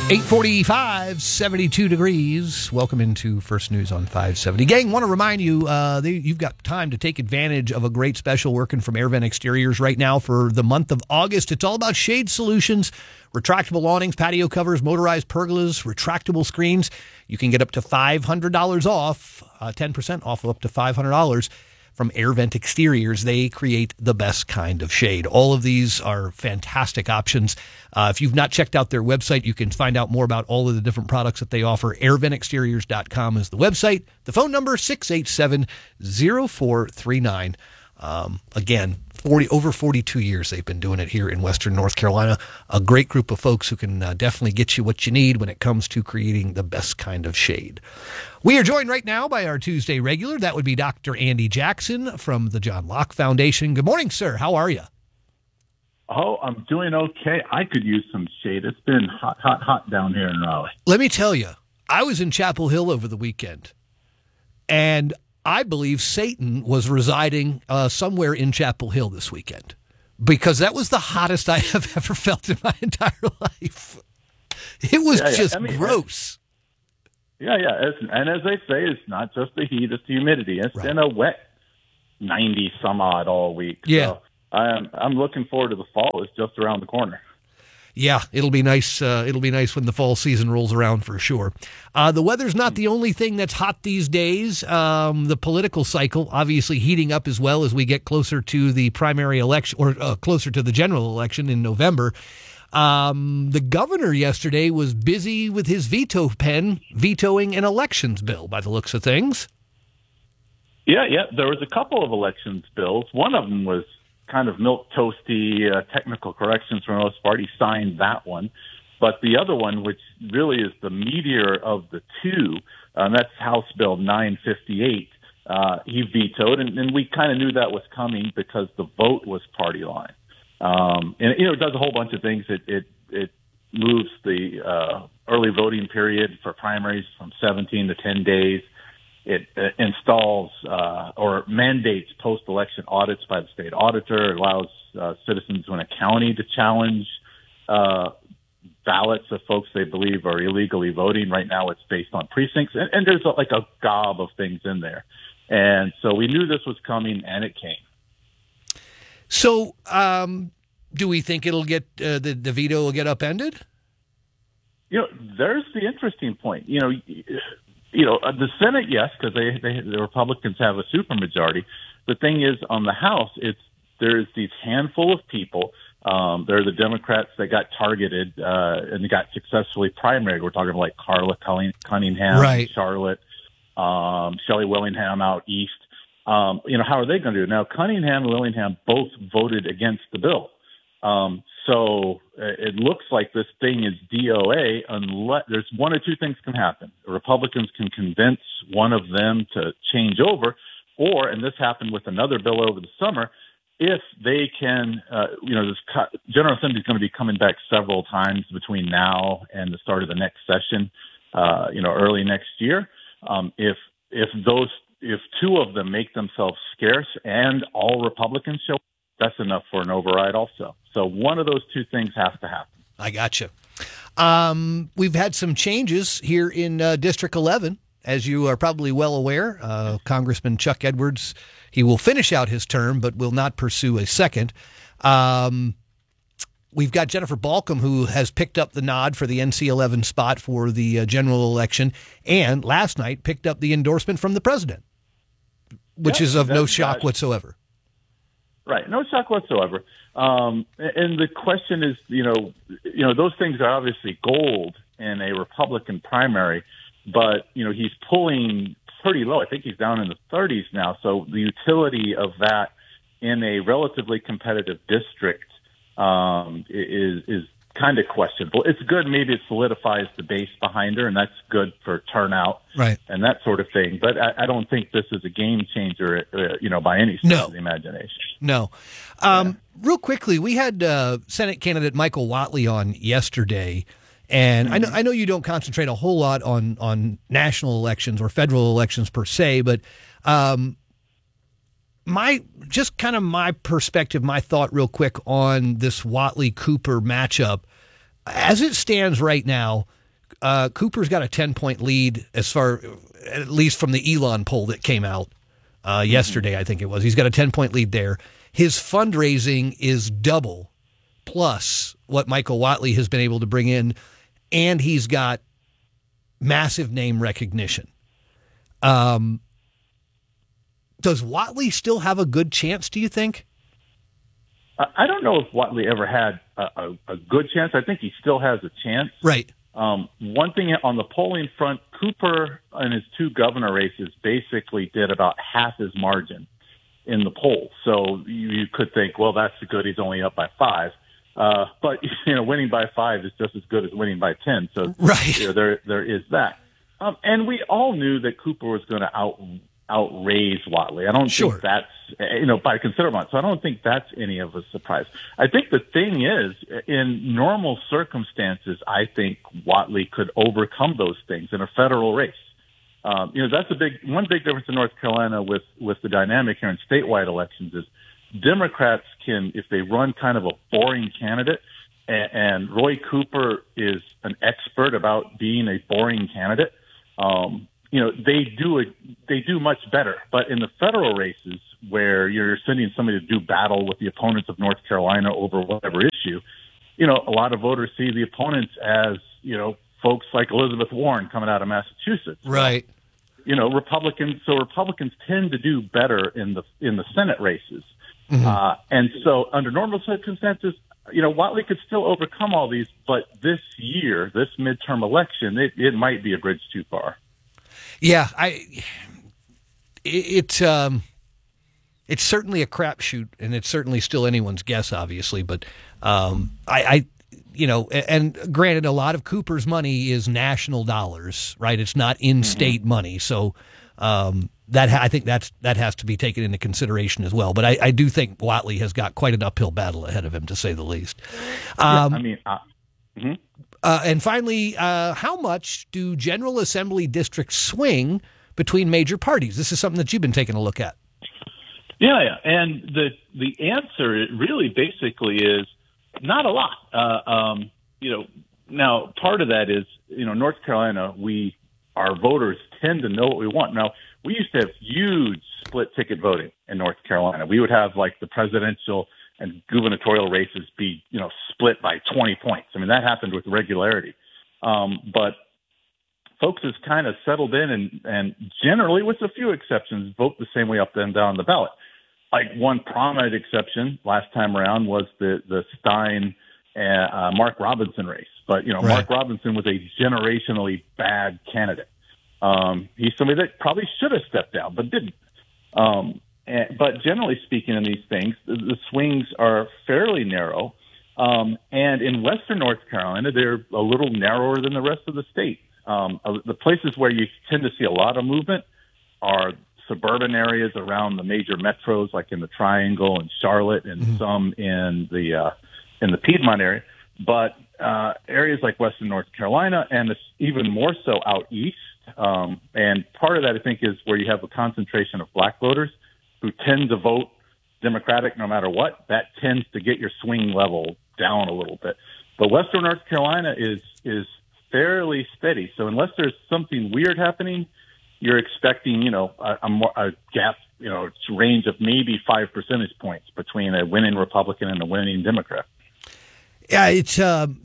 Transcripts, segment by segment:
8:45, 72 degrees. Welcome into First News on 570. Gang, want to remind you, you've got time to take advantage of a great special working from AirVent Exteriors right now for the month of August. It's all about shade solutions, retractable awnings, patio covers, motorized pergolas, retractable screens. You can get up to $500 off, 10% off of up to $500 from AirVent Exteriors. They create the best kind of shade. All of these are fantastic options. If you've not checked out their website, you can find out more about all of the different products that they offer. AirVentExteriors.com is the website. The phone number, 687-0439. Again, over 42 years they've been doing it here in Western North Carolina. A great group of folks who can definitely get you what you need when it comes to creating the best kind of shade. We are joined right now by our Tuesday regular. That would be Dr. Andy Jackson from the John Locke Foundation. Good morning, sir. How are you? Oh, I'm doing okay. I could use some shade. It's been hot down here in Raleigh. Let me tell you, I was in Chapel Hill over the weekend, and I believe Satan was residing somewhere in Chapel Hill this weekend, because that was the hottest I have ever felt in my entire life. It was gross. Yeah. And as they say, it's not just the heat, it's the humidity. It's been a wet 90 some odd all week. Yeah. So I'm looking forward to the fall. It's just around the corner. Yeah, it'll be nice. It'll be nice when the fall season rolls around for sure. The weather's not the only thing that's hot these days. The political cycle obviously heating up as well as we get closer to the primary election, or closer to the general election in November. The governor yesterday was busy with his veto pen, vetoing an elections bill by the looks of things. Yeah. There was a couple of elections bills. One of them was kind of milquetoasty, technical corrections from most parties, signed that one. But the other one, which really is the meteor of the two, that's House Bill 958, he vetoed, and we kind of knew that was coming because the vote was party line. And, it does a whole bunch of things. It moves the early voting period for primaries from 17 to 10 days. It installs or mandates post-election audits by the state auditor. It allows citizens in a county to challenge ballots of folks they believe are illegally voting. Right now it's based on precincts. And there's like a gob of things in there. And so we knew this was coming, and it came. So do we think it'll get the veto will get upended? There's the interesting point. The Senate, yes, because the Republicans have a supermajority. The thing is, on the House, there's these handful of people. They're the Democrats that got targeted and they got successfully primaried. We're talking about like Carla Cunningham, right, Charlotte, Shelley Willingham out east. How are they going to do it? Now, Cunningham and Willingham both voted against the bill. So it looks like this thing is DOA unless there's one or two things can happen. The Republicans can convince one of them to change over, or, and this happened with another bill over the summer, if they can, General Assembly is going to be coming back several times between now and the start of the next session, early next year. If two of them make themselves scarce and all Republicans show, that's enough for an override also. So one of those two things has to happen. I gotcha. We've had some changes here in District 11, as you are probably well aware. Congressman Chuck Edwards, he will finish out his term, but will not pursue a second. We've got Jennifer Balcom, who has picked up the nod for the NC-11 spot for the general election, and last night picked up the endorsement from the president, which is of no shock whatsoever. Right. No shock whatsoever. And the question is, those things are obviously gold in a Republican primary, but, he's pulling pretty low. I think he's down in the 30s now. So the utility of that in a relatively competitive district is kind of questionable. It's good. Maybe it solidifies the base behind her, and that's good for turnout, right, and that sort of thing. But I don't think this is a game changer, by any stretch of the imagination. No. Real quickly, we had Senate candidate Michael Whatley on yesterday, and I know you don't concentrate a whole lot on national elections or federal elections per se, but my perspective, my thought real quick on this Whatley-Cooper matchup. As it stands right now, Cooper's got a 10-point lead as far, at least from the Elon poll that came out yesterday, I think it was. He's got a 10-point lead there. His fundraising is double plus what Michael Whatley has been able to bring in, and he's got massive name recognition. Does Whatley still have a good chance, do you think? I don't know if Whatley ever had a good chance. I think he still has a chance. Right. One thing on the polling front, Cooper in his 2 governor races basically did about half his margin in the poll. So you could think, well, that's good. He's only up by 5. But winning by 5 is just as good as winning by 10. So right. There is that. And we all knew that Cooper was going to outraise Whatley. I don't think that's, by a considerable amount. So I don't think that's any of a surprise. I think the thing is, in normal circumstances, I think Whatley could overcome those things in a federal race. That's one big difference in North Carolina with the dynamic here in statewide elections is Democrats can, if they run kind of a boring candidate, and Roy Cooper is an expert about being a boring candidate, they do much better. But in the federal races where you're sending somebody to do battle with the opponents of North Carolina over whatever issue, a lot of voters see the opponents as, folks like Elizabeth Warren coming out of Massachusetts. Right. Republicans tend to do better in the Senate races. Mm-hmm. And so under normal circumstances, Whatley could still overcome all these, but this year, this midterm election, it might be a bridge too far. Yeah, it's certainly a crapshoot, and it's certainly still anyone's guess, obviously. But and granted, a lot of Cooper's money is national dollars, right? It's not in-state money, so I think that has to be taken into consideration as well. But I do think Whatley has got quite an uphill battle ahead of him, to say the least. And finally, how much do General Assembly districts swing between major parties? This is something that you've been taking a look at. Yeah. And the answer really basically is not a lot. Now part of that is, North Carolina, our voters tend to know what we want. Now, we used to have huge split ticket voting in North Carolina. We would have like the presidential and gubernatorial races be, split by 20 points. I mean, that happened with regularity. But folks has kind of settled in and generally, with a few exceptions, vote the same way up and down the ballot. Like one prominent exception last time around was the Stein Mark Robinson race. But, right. Mark Robinson was a generationally bad candidate. He's somebody that probably should have stepped down, but didn't. But generally speaking in these things, the swings are fairly narrow. And in Western North Carolina, they're a little narrower than the rest of the state. The places where you tend to see a lot of movement are suburban areas around the major metros, like in the Triangle and Charlotte, and some in the Piedmont area. But areas like Western North Carolina, and even more so out east. And part of that, I think, is where you have a concentration of black voters who tend to vote Democratic no matter what. That tends to get your swing level down a little bit. But Western North Carolina is fairly steady. So unless there's something weird happening, you're expecting, a gap, range of maybe 5 percentage points between a winning Republican and a winning Democrat. Yeah, it's,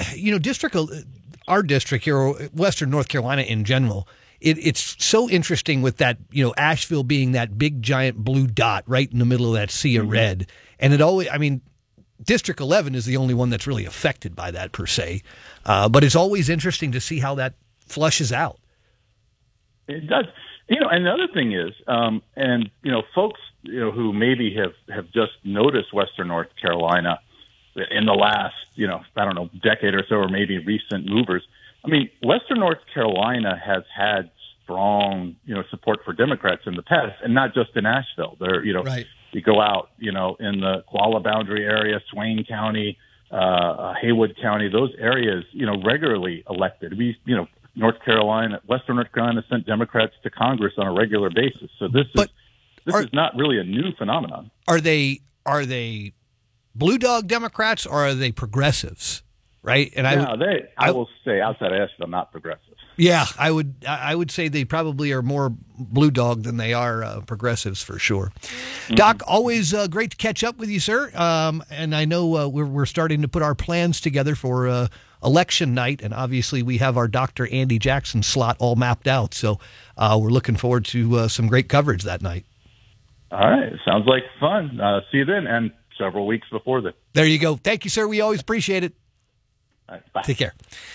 our district here, Western North Carolina in general, it's so interesting with that, Asheville being that big giant blue dot right in the middle of that sea of red. And District 11 is the only one that's really affected by that per se. But it's always interesting to see how that flushes out. It does. And the other thing is, folks, who maybe have just noticed Western North Carolina in the last, decade or so, or maybe recent movers. Western North Carolina has had strong, support for Democrats in the past, and not just in Asheville. There, right. You go out, in the Qualla boundary area, Swain County, Haywood County, those areas, regularly elected. Western North Carolina sent Democrats to Congress on a regular basis. So this is not really a new phenomenon. Are they blue dog Democrats, or are they progressives? right? And I will say outside of Asheville, not progressive. Yeah, I would say they probably are more Blue Dog than they are progressives for sure. Mm-hmm. Doc, always great to catch up with you, sir. And I know we're starting to put our plans together for election night, and obviously we have our Dr. Andy Jackson slot all mapped out. So we're looking forward to some great coverage that night. All right, sounds like fun. See you then, and several weeks before then. There you go. Thank you, sir. We always appreciate it. All right, bye. Take care.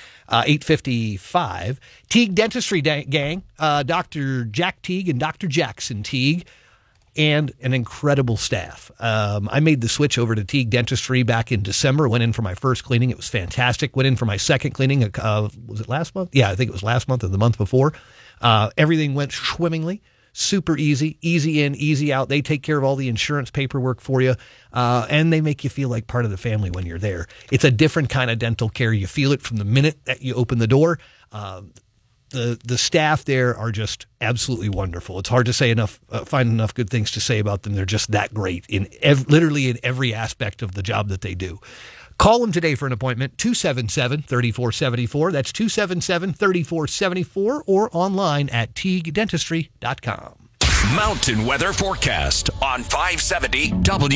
8:55. Teague Dentistry Gang, Dr. Jack Teague and Dr. Jackson Teague, and an incredible staff. I made the switch over to Teague Dentistry back in December. Went in for my first cleaning. It was fantastic. Went in for my second cleaning. Was it last month? Yeah, I think it was last month or the month before. Everything went swimmingly. Super easy in, easy out. They take care of all the insurance paperwork for you, and they make you feel like part of the family when you're there. It's a different kind of dental care. You feel it from the minute that you open the door. The staff there are just absolutely wonderful. It's hard to say enough, find enough good things to say about them. They're just that great in literally in every aspect of the job that they do. Call them today for an appointment, 277-3474. That's 277-3474, or online at TeagueDentistry.com. Mountain weather forecast on 570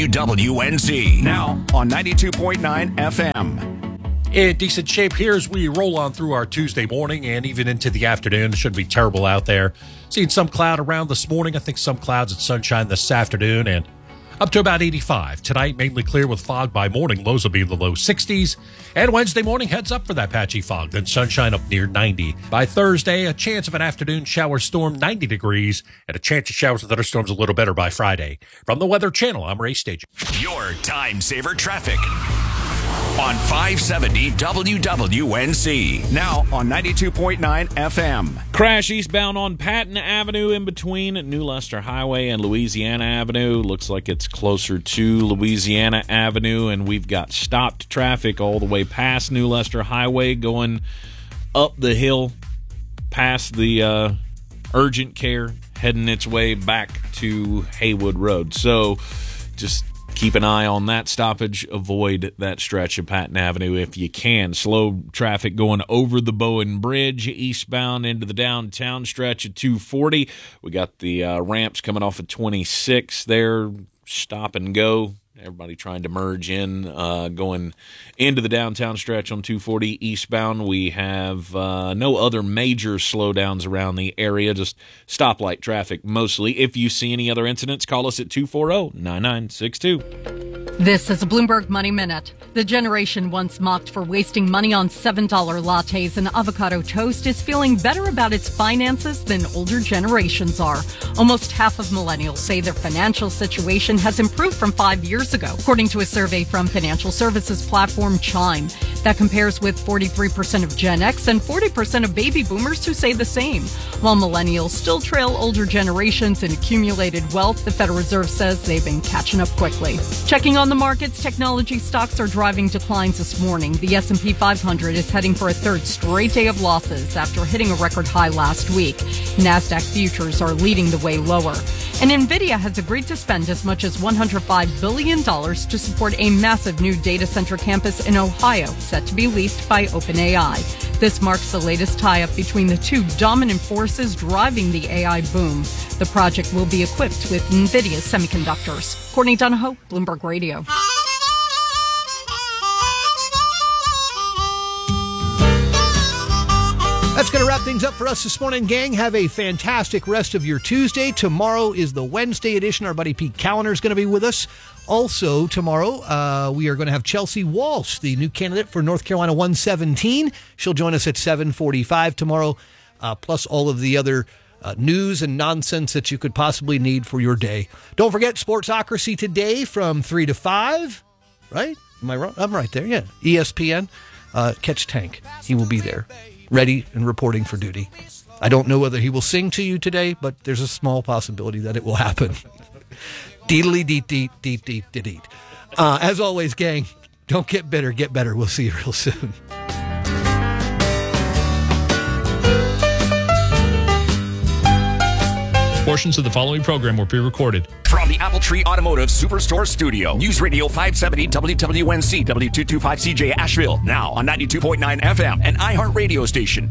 WWNZ. Now on 92.9 FM. In decent shape here as we roll on through our Tuesday morning and even into the afternoon. It shouldn't be terrible out there. Seeing some cloud around this morning. I think some clouds and sunshine this afternoon, and up to about 85. Tonight, mainly clear with fog by morning. Lows will be in the low 60s. And Wednesday morning, heads up for that patchy fog. Then sunshine up near 90. By Thursday, a chance of an afternoon shower storm, 90 degrees. And a chance of showers and thunderstorms a little better by Friday. From the Weather Channel, I'm Ray Stage. Your time saver traffic on 570 WWNC. Now on 92.9 FM. Crash eastbound on Patton Avenue in between New Leicester Highway and Louisiana Avenue. Looks like it's closer to Louisiana Avenue, and we've got stopped traffic all the way past New Leicester Highway going up the hill past the urgent care, heading its way back to Haywood Road. So just keep an eye on that stoppage. Avoid that stretch of Patton Avenue if you can. Slow traffic going over the Bowen Bridge eastbound into the downtown stretch at 240. We got the ramps coming off at 26 there. Stop and go. Everybody trying to merge in, going into the downtown stretch on 240 eastbound. We have no other major slowdowns around the area, just stoplight traffic mostly. If you see any other incidents, call us at 240-9962. This is a Bloomberg Money Minute. The generation once mocked for wasting money on $7 lattes and avocado toast is feeling better about its finances than older generations are. Almost half of millennials say their financial situation has improved from 5 years ago, according to a survey from financial services platform Chime. That compares with 43% of Gen X and 40% of baby boomers who say the same. While millennials still trail older generations in accumulated wealth, the Federal Reserve says they've been catching up quickly. Checking on the markets, technology stocks are driving declines this morning. The S&P 500 is heading for a third straight day of losses after hitting a record high last week. NASDAQ futures are leading the way lower. And NVIDIA has agreed to spend as much as $105 billion to support a massive new data center campus in Ohio, set to be leased by OpenAI. This marks the latest tie-up between the two dominant forces driving the AI boom. The project will be equipped with NVIDIA's semiconductors. Courtney Donahoe, Bloomberg Radio. That's going to wrap things up for us this morning, gang. Have a fantastic rest of your Tuesday. Tomorrow is the Wednesday edition. Our buddy Pete Callender is going to be with us. Also, tomorrow, we are going to have Chelsea Walsh, the new candidate for North Carolina 117. She'll join us at 7:45 tomorrow, plus all of the other news and nonsense that you could possibly need for your day. Don't forget Sportsocracy today from 3 to 5, right? Am I wrong? I'm right there, yeah. ESPN, catch Tank. He will be there, ready and reporting for duty. I don't know whether he will sing to you today, but there's a small possibility that it will happen. Deedly deet deet deet deet deet deet. As always, gang, don't get bitter, get better. We'll see you real soon. Portions of the following program were pre-recorded. From the Apple Tree Automotive Superstore Studio, News Radio 570 WWNC, W225CJ Asheville, now on 92.9 FM and iHeart Radio station.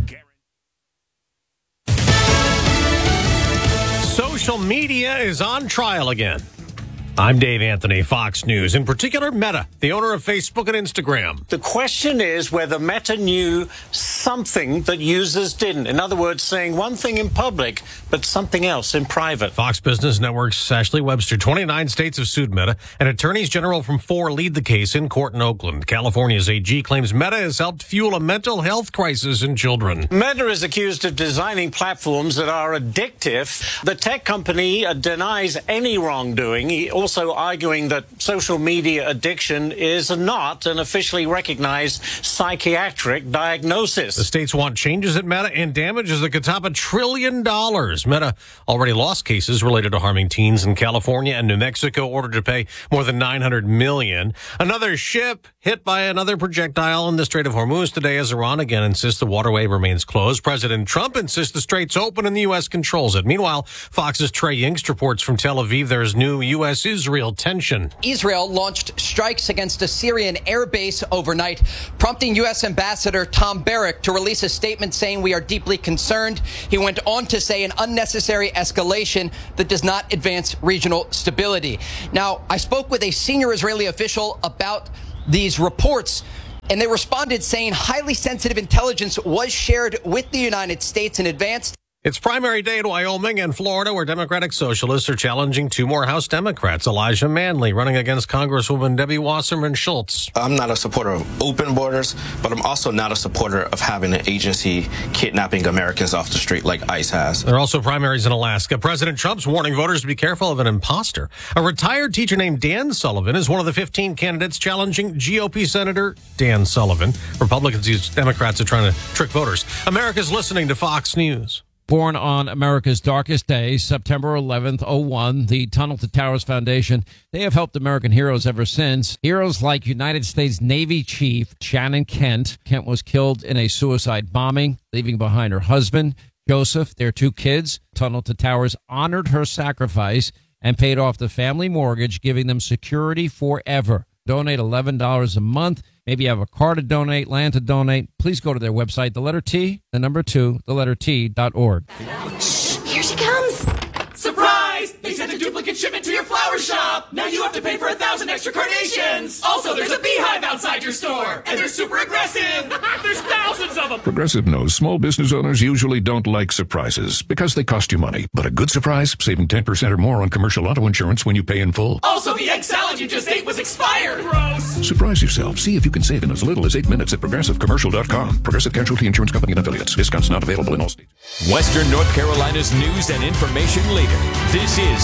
Social media is on trial again. I'm Dave Anthony, Fox News. In particular, Meta, the owner of Facebook and Instagram. The question is whether Meta knew something that users didn't. In other words, saying one thing in public, but something else in private. Fox Business Network's Ashley Webster. 29 states have sued Meta, and attorneys general from 4 lead the case in court in Oakland. California's AG claims Meta has helped fuel a mental health crisis in children. Meta is accused of designing platforms that are addictive. The tech company denies any wrongdoing. Also arguing that social media addiction is not an officially recognized psychiatric diagnosis. The states want changes at Meta and damages that could top $1 trillion. Meta already lost cases related to harming teens in California, and New Mexico ordered to pay more than $900 million. Another ship hit by another projectile in the Strait of Hormuz today as Iran again insists the waterway remains closed. President Trump insists the strait's open and the U.S. controls it. Meanwhile, Fox's Trey Yingst reports from Tel Aviv there's new U.S.-Israel tension. Israel launched strikes against a Syrian air base overnight, prompting U.S. Ambassador Tom Barrack to release a statement saying we are deeply concerned. He went on to say an unnecessary escalation that does not advance regional stability. Now, I spoke with a senior Israeli official about these reports, and they responded saying highly sensitive intelligence was shared with the United States in advance. It's primary day in Wyoming and Florida, where Democratic Socialists are challenging 2 more House Democrats. Elijah Manley running against Congresswoman Debbie Wasserman Schultz. I'm not a supporter of open borders, but I'm also not a supporter of having an agency kidnapping Americans off the street like ICE has. There are also primaries in Alaska. President Trump's warning voters to be careful of an imposter. A retired teacher named Dan Sullivan is one of the 15 candidates challenging GOP Senator Dan Sullivan. Republicans use Democrats are trying to trick voters. America's listening to Fox News. Born on America's darkest day, September 11th, 01, the Tunnel to Towers Foundation, they have helped American heroes ever since. Heroes like United States Navy Chief Shannon Kent. Kent was killed in a suicide bombing, leaving behind her husband, Joseph, their 2 kids. Tunnel to Towers honored her sacrifice and paid off the family mortgage, giving them security forever. Donate $11 a month. Maybe you have a car to donate, land to donate. Please go to their website, the letter T, the number 2, the letter T.org. Shh, here she comes. Surprise! They sent a duplicate shipment to your flower shop. Now you have to pay for 1,000 extra carnations. Also, there's a beehive outside your store, and they're super aggressive. There's thousands of them. Progressive knows small business owners usually don't like surprises because they cost you money. But a good surprise, saving 10% or more on commercial auto insurance when you pay in full. Also, the egg salad you just ate was expired. Gross. Surprise yourself. See if you can save in as little as 8 minutes at progressivecommercial.com. Progressive Casualty Insurance Company and affiliates. Discounts not available in all states. Western North Carolina's news and information leader. This is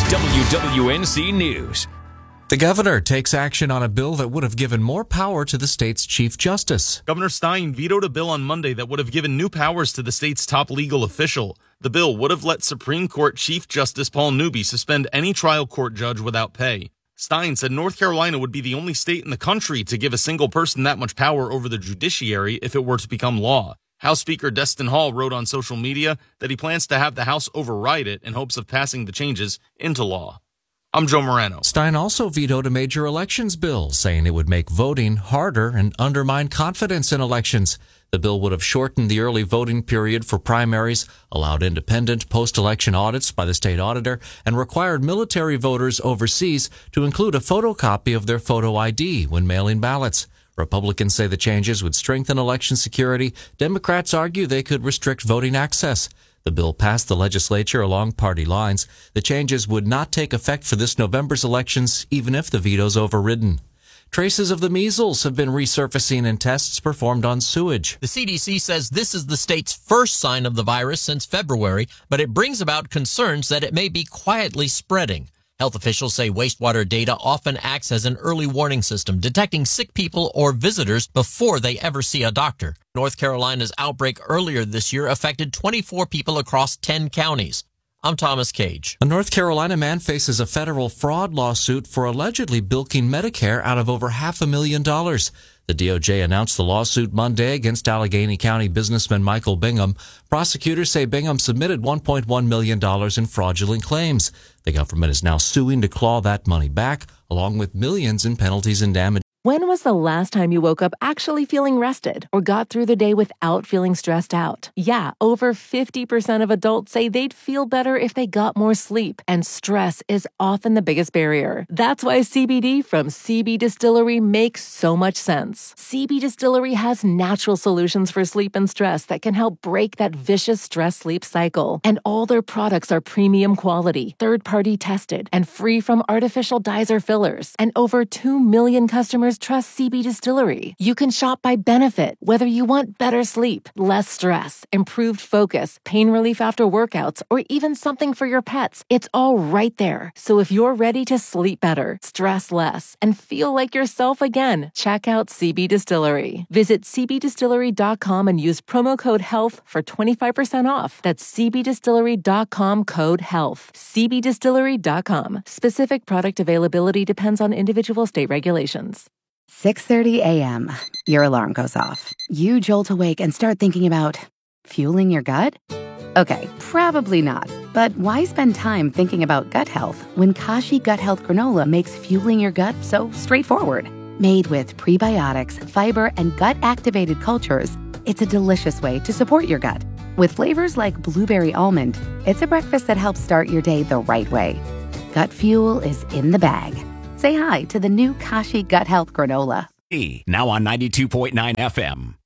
WWNC News. The governor takes action on a bill that would have given more power to the state's chief justice. Governor Stein vetoed a bill on Monday that would have given new powers to the state's top legal official. The bill would have let Supreme Court Chief Justice Paul Newby suspend any trial court judge without pay. Stein said North Carolina would be the only state in the country to give a single person that much power over the judiciary if it were to become law. House Speaker Destin Hall wrote on social media that he plans to have the House override it in hopes of passing the changes into law. I'm Joe Moreno. Stein also vetoed a major elections bill, saying it would make voting harder and undermine confidence in elections. The bill would have shortened the early voting period for primaries, allowed independent post-election audits by the state auditor, and required military voters overseas to include a photocopy of their photo ID when mailing ballots. Republicans say the changes would strengthen election security. Democrats argue they could restrict voting access. The bill passed the legislature along party lines. The changes would not take effect for this November's elections, even if the veto's overridden. Traces of the measles have been resurfacing in tests performed on sewage. The CDC says this is the state's first sign of the virus since February, but it brings about concerns that it may be quietly spreading. Health officials say wastewater data often acts as an early warning system, detecting sick people or visitors before they ever see a doctor. North Carolina's outbreak earlier this year affected 24 people across 10 counties. I'm Thomas Cage. A North Carolina man faces a federal fraud lawsuit for allegedly bilking Medicare out of over $500,000. The DOJ announced the lawsuit Monday against Allegheny County businessman Michael Bingham. Prosecutors say Bingham submitted $1.1 million in fraudulent claims. The government is now suing to claw that money back, along with millions in penalties and damages. When was the last time you woke up actually feeling rested or got through the day without feeling stressed out? Yeah, over 50% of adults say they'd feel better if they got more sleep, and stress is often the biggest barrier. That's why CBD from CB Distillery makes so much sense. CB Distillery has natural solutions for sleep and stress that can help break that vicious stress-sleep cycle. And all their products are premium quality, third-party tested, and free from artificial dyes or fillers. And over 2 million customers trust CB Distillery. You can shop by benefit, whether you want better sleep, less stress, improved focus, pain relief after workouts, or even something for your pets. It's all right there. So if you're ready to sleep better, stress less, and feel like yourself again, check out CB Distillery. Visit cbdistillery.com and use promo code HEALTH for 25% off. That's cbdistillery.com, code HEALTH. cbdistillery.com. Specific product availability depends on individual state regulations. 6:30 a.m. Your alarm goes off. You jolt awake and start thinking about fueling your gut? Okay, probably not. But why spend time thinking about gut health when Kashi Gut Health Granola makes fueling your gut so straightforward? Made with prebiotics, fiber, and gut-activated cultures, it's a delicious way to support your gut. With flavors like blueberry almond, it's a breakfast that helps start your day the right way. Gut fuel is in the bag. Say hi to the new Kashi Gut Health Granola. Now on 92.9 FM.